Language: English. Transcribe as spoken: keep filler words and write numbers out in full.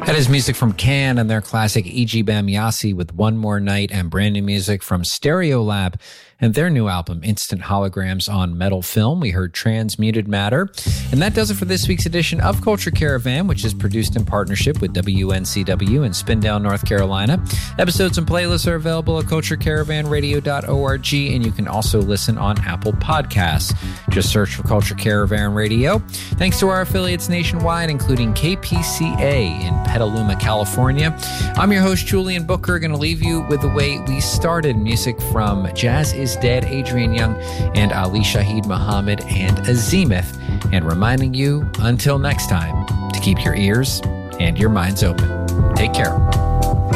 That is music from Can and their classic E G Bam Yasi with One More Night, and brand new music from Stereolab and their new album, Instant Holograms, on Metal Film. We heard Transmuted Matter. And that does it for this week's edition of Culture Caravan, which is produced in partnership with W N C W in Spindale, North Carolina. Episodes and playlists are available at culture caravan radio dot org, and you can also listen on Apple Podcasts. Just search for Culture Caravan Radio. Thanks to our affiliates nationwide, including K P C A in Petaluma, California. I'm your host, Julian Booker, going to leave you with the way we started, music from Jazz Is Dead, Adrian Young, and Ali Shaheed Muhammad and Azimuth, and reminding you, until next time, to keep your ears and your minds open. Take care.